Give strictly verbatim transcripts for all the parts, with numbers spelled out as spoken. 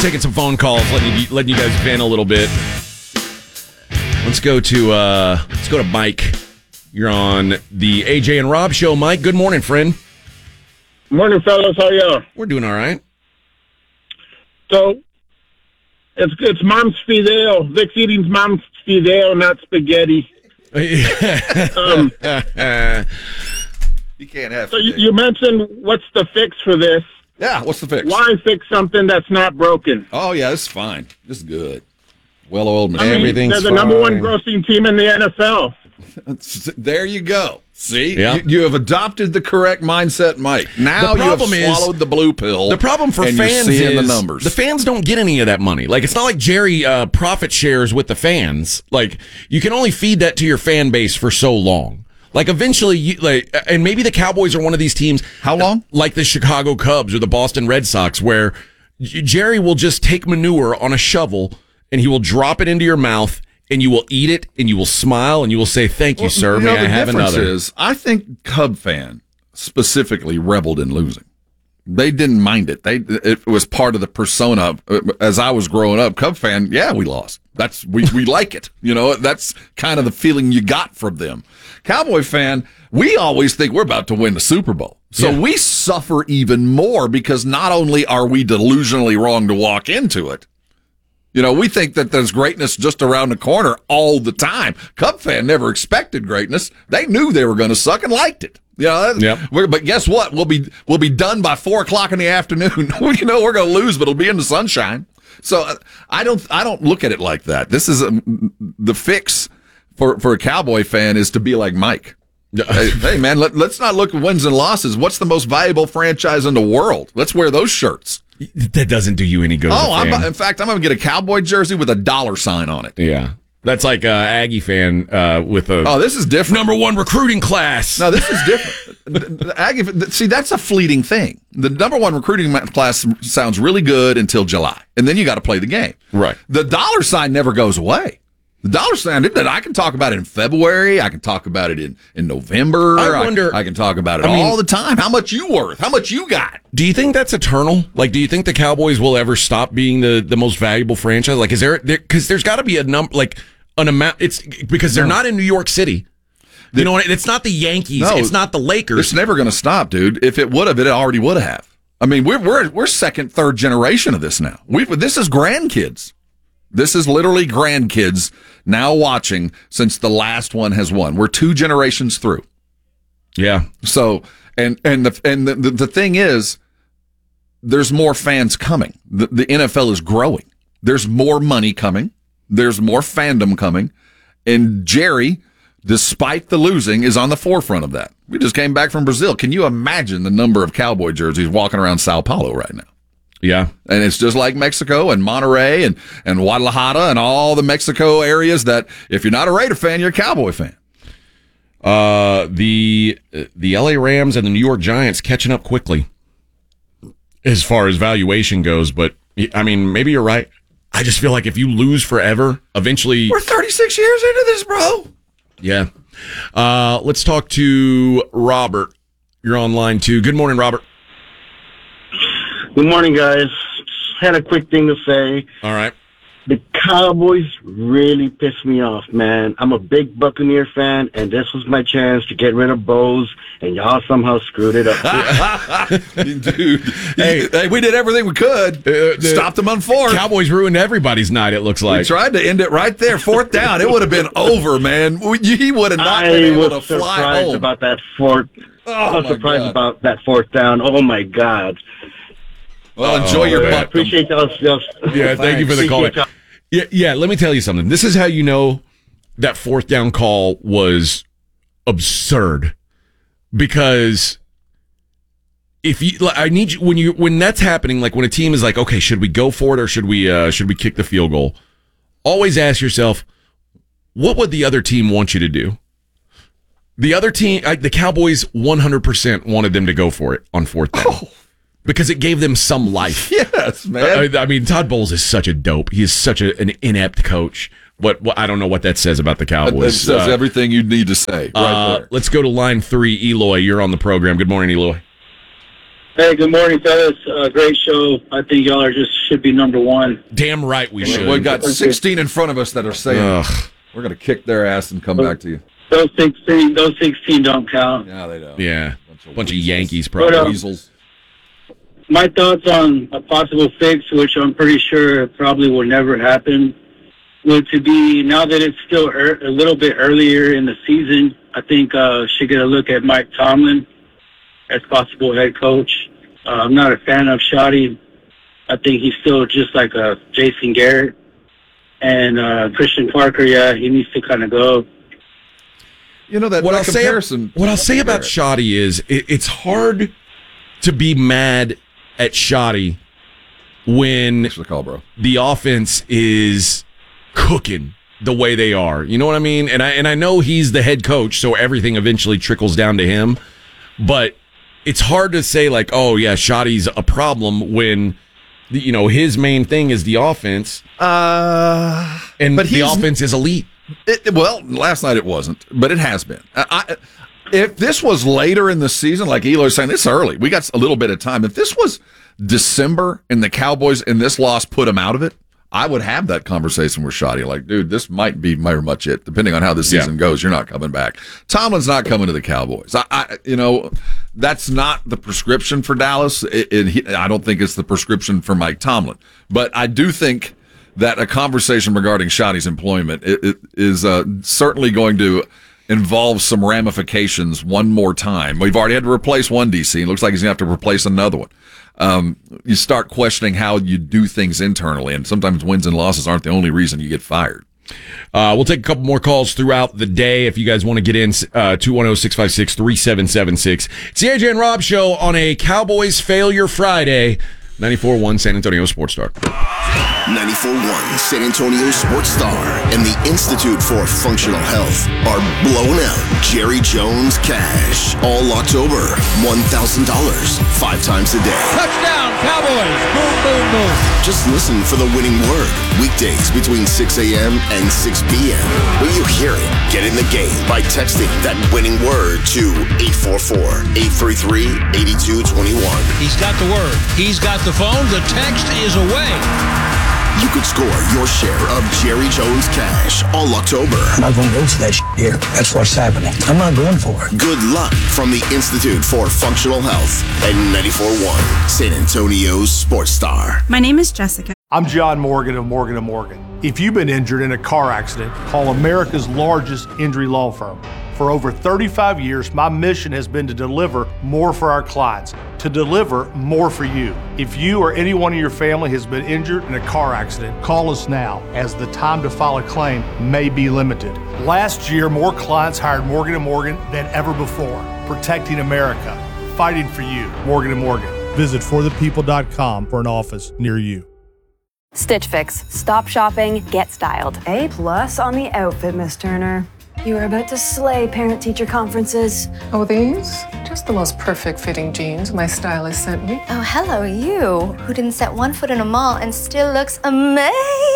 taking some phone calls, letting you, letting you guys vent a little bit. Let's go to uh, let's go to Mike. You're on the A J and Rob show, Mike. Good morning, friend. Morning, fellas. How you? We're doing all right. So, it's it's Mom's Fidel. Vic's eating Mom's Fidel, not spaghetti. um, you can't have. So you, you mentioned what's the fix for this? Yeah, what's the fix? Why fix something that's not broken? Oh yeah, it's fine. It's good. Well-oiled machine. I mean, Everything's they're the fine. number one grossing team in the N F L. There you go. See, Yeah. you, you have adopted the correct mindset, Mike. Now The you have problem is- swallowed the blue pill. The problem for and fans you're seeing is the numbers. the fans don't get any of that money. Like, it's not like Jerry uh, profit shares with the fans. Like, you can only feed that to your fan base for so long. Like, eventually, you, like, and maybe the Cowboys are one of these teams. How long? Like the Chicago Cubs or the Boston Red Sox, where J- Jerry will just take manure on a shovel and he will drop it into your mouth. And you will eat it, and you will smile, and you will say, "Thank you, Well, sir. you May know, I the have difference another?" Is, I think Cub fan specifically reveled in losing. They didn't mind it. They it was part of the persona. As I was growing up, Cub fan, yeah, we lost. That's we we like it. You know, that's kind of the feeling you got from them. Cowboy fan, we always think we're about to win the Super Bowl. So Yeah. we suffer even more because not only are we delusionally wrong to walk into it, you know, we think that there's greatness just around the corner all the time. Cub fan never expected greatness. They knew they were going to suck and liked it. You know, Yep. we're, but guess what? We'll be we'll be done by four o'clock in the afternoon. You know, we're going to lose, but it'll be in the sunshine. So uh, I don't I don't look at it like that. This is a, the fix for for a Cowboy fan is to be like Mike. hey, hey, man, let, let's not look at wins and losses. What's the most valuable franchise in the world? Let's wear those shirts. That doesn't do you any good. Oh, as a fan. I'm, in fact, I'm going to get a Cowboy jersey with a dollar sign on it. Yeah. That's like a Aggie fan uh, with a Oh, this is different. number one recruiting class. No, this is different. The- the Aggie, see, that's a fleeting thing. The number one recruiting class sounds really good until July, and then you got to play the game. Right. The dollar sign never goes away. The dollar sign, that I can talk about it in February. I can talk about it in, in November. I wonder- I, can talk about it I mean- all the time. How much you worth? How much you got? Do you think that's eternal? Like, do you think the Cowboys will ever stop being the, the most valuable franchise? Like, is there, because there, there's got to be a number, like an amount, it's because they're No. not in New York City. You know what? It's not the Yankees. No, it's not the Lakers. It's never going to stop, dude. If it would have, it already would have. I mean, we're we're we're second, third generation of this now. We this is grandkids. This is literally grandkids now watching since the last one has won. We're two generations through. Yeah. So and and the and the, the, the thing is, there's more fans coming. The, the N F L is growing. There's more money coming. There's more fandom coming, and Jerry, despite the losing, is on the forefront of that. We just came back from Brazil. Can you imagine the number of Cowboy jerseys walking around Sao Paulo right now? Yeah. And it's just like Mexico and Monterrey and, and Guadalajara and all the Mexico areas that if you're not a Raider fan, you're a Cowboy fan. Uh, the the L A Rams and the New York Giants catching up quickly as far as valuation goes. But, I mean, maybe you're right. I just feel like if you lose forever, eventually... We're thirty-six years into this, bro. Yeah. Uh, let's talk to Robert. You're on line two. Good morning, Robert. Good morning, guys. Had a quick thing to say. All right. The Cowboys really pissed me off, man. I'm a big Buccaneer fan, and this was my chance to get rid of Bose, and y'all somehow screwed it up. Dude, hey, hey, we did everything we could. Uh, the Stopped them on fourth. Cowboys ruined everybody's night, it looks We like. tried to end it right there, fourth down. It would have been over, man. We, he would have not been I able was to fly surprised home. about that fourth. Oh, I was my surprised God. about that fourth down. Oh, my God. Well, enjoy Oh, your man. butt. Appreciate y'all. y'all- Yeah, thank you for the call. Appreciate y'all. Yeah, yeah, let me tell you something. This is how you know that fourth down call was absurd. Because if you I need you when you when that's happening, like when a team is like, okay, should we go for it or should we uh should we kick the field goal? Always ask yourself, what would the other team want you to do? The other team, I, the Cowboys one hundred percent wanted them to go for it on fourth down. Oh. Because it gave them some life. Yes, man. I, I mean, Todd Bowles is such a dope. He is such a, an inept coach. What, what I don't know what that says about the That Cowboys. says Uh, everything you need to say right uh, there. let's go to line three. Eloy, you're on the program. Good morning, Eloy. Hey, good morning, fellas. Uh, great show. I think y'all are just should be number one. Damn right we should. We've got sixteen in front of us that are saying Ugh. we're going to kick their ass and come back to you. Those sixteen, those sixteen don't count. Yeah, they don't. Yeah, bunch of, bunch of Yankees, But, probably. um, Weasels. My thoughts on a possible fix, which I'm pretty sure probably will never happen, would to be, now that it's still er- a little bit earlier in the season, I think uh, should get a look at Mike Tomlin as possible head coach. Uh, I'm not a fan of Shoddy. I think he's still just like a Jason Garrett. And uh, Christian Parker, yeah, he needs to kind of go. You know, that, what that I'll comparison. Say, what I'll say about Shoddy is it, it's hard to be mad at Shoddy when Thanks for the call, bro. the offense is cooking the way they are. You know what I mean? And I and I know he's the head coach, so everything eventually trickles down to him. But it's hard to say like, oh yeah, Shoddy's a problem when the, you know his main thing is the offense, Uh, and but the he's- offense is elite. It, well, last night it wasn't, but it has been. I, I, if this was later in the season, like Eloy was saying, this early, we got a little bit of time. If this was December and the Cowboys and this loss put them out of it, I would have that conversation with Shoddy. Like, dude, this might be very much it. Depending on how the season yeah. goes, you're not coming back. Tomlin's not coming to the Cowboys. I, I you know, that's not the prescription for Dallas. It, it, he, I don't think it's the prescription for Mike Tomlin. But I do think that a conversation regarding Shoddy's employment it, it is uh, certainly going to involve some ramifications one more time. We've already had to replace one D C. It looks like he's going to have to replace another one. Um, you start questioning how you do things internally, and sometimes wins and losses aren't the only reason you get fired. Uh, we'll take a couple more calls throughout the day. If you guys want to get in, uh, two one zero, six five six, three seven seven six. It's the A J and Rob Show on a Cowboys Failure Friday. ninety-four point one San Antonio Sports Star. ninety-four point one San Antonio Sports Star and the Institute for Functional Health are blowing out Jerry Jones cash all October. one thousand dollars, five times a day. Touchdown, Cowboys! Boom, boom, boom. Just listen for the winning word. Weekdays between six a.m. and six p.m. When you hear it, get in the game by texting that winning word to eight four four, eight three three, eight two two one. He's got the word. He's got the phone. The text is away. You could score your share of Jerry Jones cash all October. I'm not going to go to that shit here. That's what's happening. I'm not going for it. Good luck from the Institute for Functional Health and ninety-four point one San Antonio's Sports Star. My name is Jessica. I'm John Morgan of Morgan and Morgan. If you've been injured in a car accident, call America's largest injury law firm. For over thirty-five years, my mission has been to deliver more for our clients, to deliver more for you. If you or anyone in your family has been injured in a car accident, call us now, as the time to file a claim may be limited. Last year, more clients hired Morgan and Morgan than ever before, protecting America, fighting for you. Morgan and Morgan. Visit for the people dot com for an office near you. Stitch Fix. Stop shopping, get styled. A plus on the outfit, Miss Turner. You are about to slay parent-teacher conferences. Oh, these? Just the most perfect fitting jeans my stylist sent me. Oh, hello, you, who didn't set one foot in a mall and still looks amazing.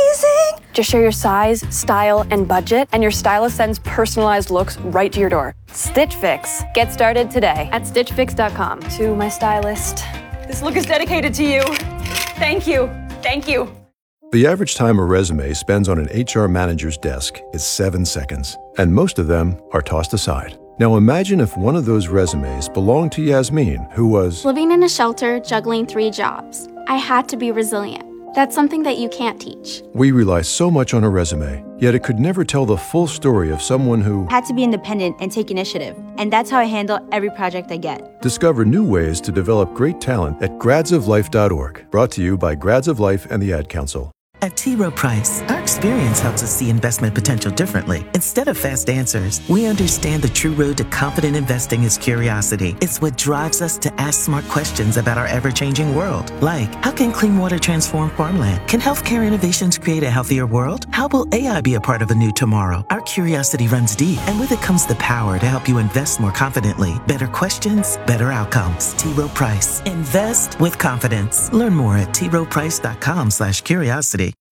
Just share your size, style, and budget, and your stylist sends personalized looks right to your door. Stitch Fix. Get started today at stitch fix dot com. To my stylist, this look is dedicated to you. Thank you. Thank you. The average time a resume spends on an H R manager's desk is seven seconds, and most of them are tossed aside. Now imagine if one of those resumes belonged to Yasmin, who was living in a shelter, juggling three jobs. I had to be resilient. That's something that you can't teach. We rely so much on a resume, yet it could never tell the full story of someone who had to be independent and take initiative. And that's how I handle every project I get. Discover new ways to develop great talent at grads of life dot org. Brought to you by Grads of Life and the Ad Council. At T. Rowe Price, our experience helps us see investment potential differently. Instead of fast answers, we understand the true road to confident investing is curiosity. It's what drives us to ask smart questions about our ever-changing world. Like, how can clean water transform farmland? Can healthcare innovations create a healthier world? How will A I be a part of a new tomorrow? Our curiosity runs deep, and with it comes the power to help you invest more confidently. Better questions, better outcomes. T. Rowe Price. Invest with confidence. Learn more at T. Rowe Price dot com slash curiosity.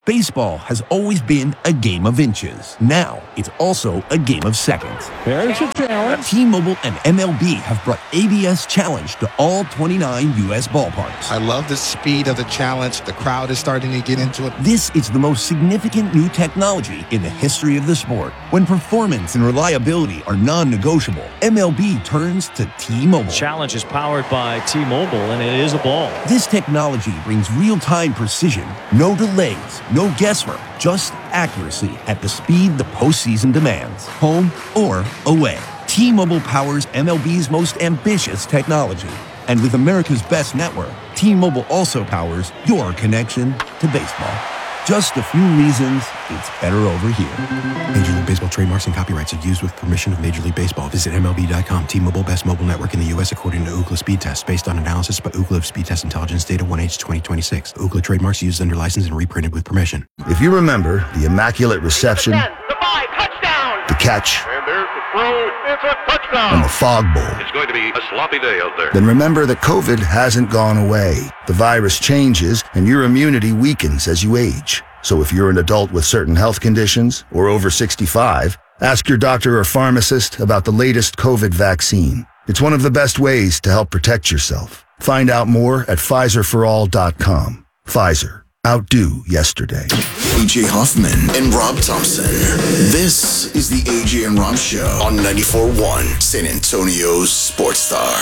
Baseball has always been a game of inches. Now, it's also a game of seconds. There's a challenge. T-Mobile and M L B have brought A B S Challenge to all twenty-nine U S ballparks. I love the speed of the challenge. The crowd is starting to get into it. This is the most significant new technology in the history of the sport. When performance and reliability are non-negotiable, M L B turns to T-Mobile. Challenge is powered by T-Mobile, and it is a ball. This technology brings real-time precision, no delays, no guesswork, just accuracy at the speed the postseason demands, home or away. T-Mobile powers M L B's most ambitious technology. And with America's best network, T-Mobile also powers your connection to baseball. Just a few reasons it's better over here. Major League Baseball trademarks and copyrights are used with permission of Major League Baseball. Visit M L B dot com. T-Mobile, best mobile network in the U S according to Ookla Speed Test, based on analysis by Ookla of Speed Test Intelligence Data one H twenty twenty-six. Ookla trademarks used under license and reprinted with permission. If you remember the immaculate reception, the catch, and there's the throw. It's a touchdown. and the fog bowl, It's going to be a sloppy day out there. then remember that COVID hasn't gone away. The virus changes and your immunity weakens as you age. So if you're an adult with certain health conditions or over sixty-five, ask your doctor or pharmacist about the latest COVID vaccine. It's one of the best ways to help protect yourself. Find out more at Pfizer for all dot com. Pfizer. Outdo yesterday. A J Hoffman and Rob Thompson. This is the A J and Rob Show on ninety-four point one San Antonio's Sports Star.